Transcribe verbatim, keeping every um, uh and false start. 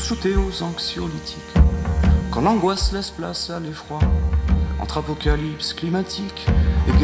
shooter aux anxiolytiques. Quand l'angoisse laisse place à l'effroi, entre apocalypse climatique